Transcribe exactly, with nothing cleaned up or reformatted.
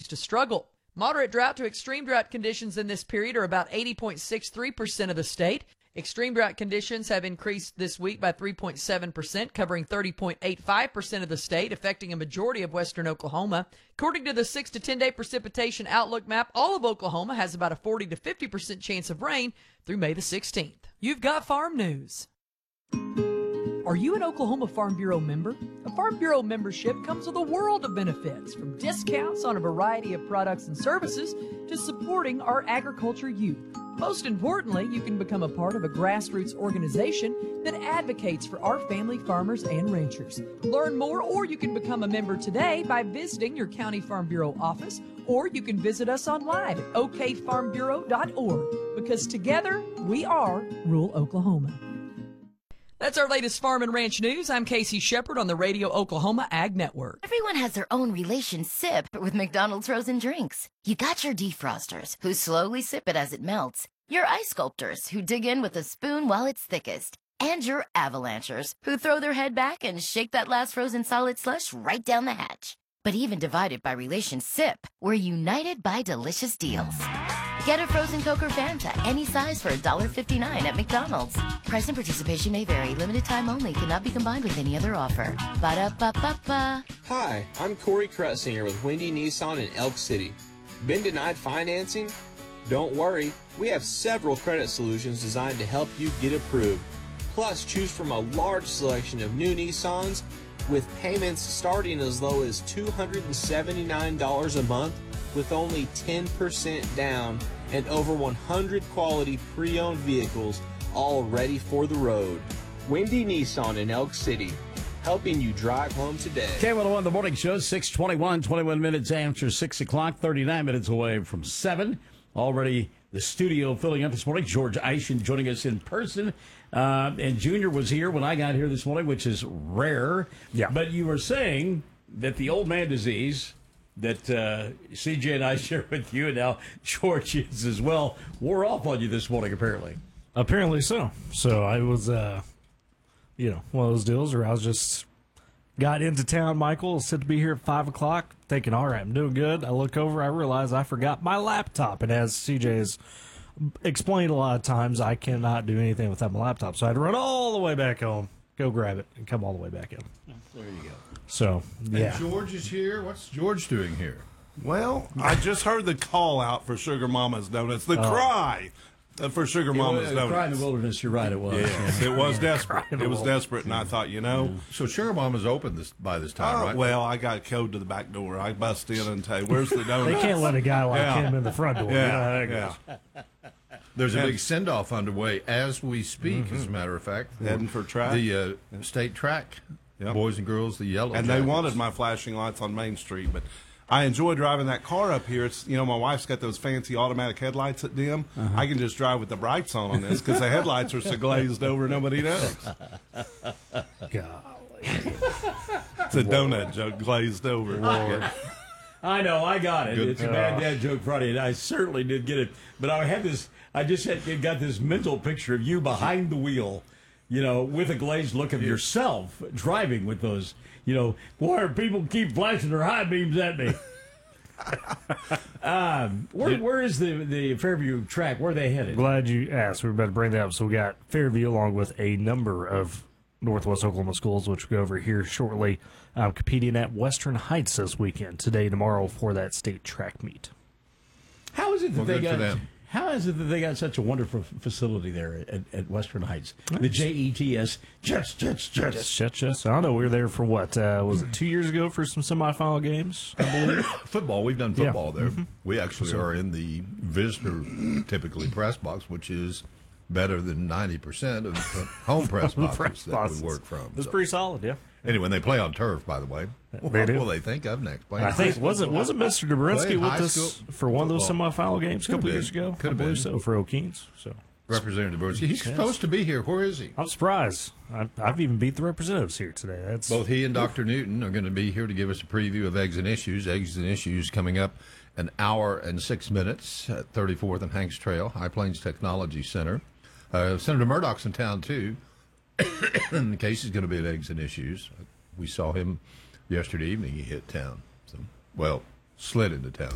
to struggle. Moderate drought to extreme drought conditions in this period are about eighty point six three percent of the state. Extreme drought conditions have increased this week by three point seven percent, covering thirty point eight five percent of the state, affecting a majority of western Oklahoma. According to the six to ten day precipitation outlook map, all of Oklahoma has about a forty to fifty percent chance of rain through May the sixteenth. You've got farm news. Are you an Oklahoma Farm Bureau member? A Farm Bureau membership comes with a world of benefits, from discounts on a variety of products and services to supporting our agriculture youth. Most importantly, you can become a part of a grassroots organization that advocates for our family farmers and ranchers. Learn more, or you can become a member today by visiting your County Farm Bureau office, or you can visit us online at o k farm bureau dot org, because together we are rural Oklahoma. That's our latest farm and ranch news. I'm Casey Shepard on the Radio Oklahoma Ag Network. Everyone has their own relation sip with McDonald's frozen drinks. You got your defrosters, who slowly sip it as it melts. Your ice sculptors, who dig in with a spoon while it's thickest. And your avalanchers, who throw their head back and shake that last frozen solid slush right down the hatch. But even divided by relation sip, we're united by delicious deals. Get a frozen Coke or Fanta, any size, for one dollar fifty-nine at McDonald's. Price and participation may vary. Limited time only. Cannot be combined with any other offer. Ba-da-ba-ba-ba. Hi, I'm Corey Krutzinger with Wendy Nissan in Elk City. Been denied financing? Don't worry. We have several credit solutions designed to help you get approved. Plus, choose from a large selection of new Nissans with payments starting as low as two hundred seventy-nine dollars a month with only ten percent down and over one hundred quality pre-owned vehicles all ready for the road. Wendy Nissan in Elk City, helping you drive home today. K one oh one, the morning show, six twenty-one, twenty-one minutes after six o'clock, thirty-nine minutes away from seven. Already the studio filling up this morning. George Eischen joining us in person. Uh, and Junior was here when I got here this morning, which is rare. Yeah. But you were saying that the old man disease that uh, C J and I share with you, and now George is as well, wore off on you this morning, apparently. Apparently so. So I was, uh, you know, one of those deals where I was just got into town, Michael, said to be here at five o'clock, thinking, all right, I'm doing good. I look over, I realize I forgot my laptop. And as C J has explained a lot of times, I cannot do anything without my laptop. So I had to run all the way back home, go grab it, and come all the way back in. There you go. So, yeah. And George is here. What's George doing here? Well, I just heard the call out for Sugar Mama's Donuts. The oh. cry for Sugar Mama's it was, Donuts. Cry in the wilderness, you're right, it was. Yes, it was desperate. It was desperate, and I thought, you know. So Sugar Mama's open this by this time, Oh, right? well, I got a code to the back door. I bust in and say, where's the donuts? They can't let a guy like Yeah. him in the front door. Yeah, You know, yeah. that goes. There's a And- big send-off underway as we speak, as a matter of fact. Heading for track. The uh, state track. Yep. Boys and girls, the yellow And they Jackets. wanted my flashing lights on Main Street, but I enjoy driving that car up here. It's, you know, my wife's got those fancy automatic headlights that dim. Uh-huh. I can just drive with the brights on on this because the headlights are so glazed over nobody knows. Golly. It's a donut joke glazed over. I know, I got it. Good. It's a bad dad joke Friday, and I certainly did get it. But I had this, I just had got this mental picture of you behind the wheel, you know, with a glazed look of yourself driving with those, you know, why are people keep flashing their high beams at me? um, where, where is the, the Fairview track? Where are they headed? Glad you asked. We were about to bring that up. So we got Fairview along with a number of Northwest Oklahoma schools, which we'll go over here shortly, um, competing at Western Heights this weekend, today, tomorrow, for that state track meet. How is it that Well, they good for got? them. How is it that they got such a wonderful facility there at, at Western Heights? The J E T S, Jets, Jets, Jets. Yes, yes, yes. I don't know. We were there for what? Uh, was it two years ago for some semifinal games, I believe? Football, we've done football Yeah. there. Mm-hmm. We actually are in the visitor, typically, press box, which is better than ninety percent of the home press boxes Press that boxes. we work from. It's So- pretty solid, yeah. Anyway, they play on turf, by the way. What They do. will they think of next? Playing I think wasn't wasn't Mister Dobrinsky Playing with high us school for one of those football. semifinal games a Could have couple been. years ago? Could have I believe been. so for O'Keens. So Representative Burns. He's supposed to be here. Where is he? I'm surprised. I, I've even beat the representatives here today. That's Both he and Doctor Newton are going to be here to give us a preview of Eggs and Issues. Eggs and Issues coming up an hour and six minutes at thirty-fourth and Hanks Trail, High Plains Technology Center. Uh, Senator Murdoch's in town, too. And Casey's going to be at Eggs and Issues. We saw him yesterday evening. He hit town. So, well, slid into town.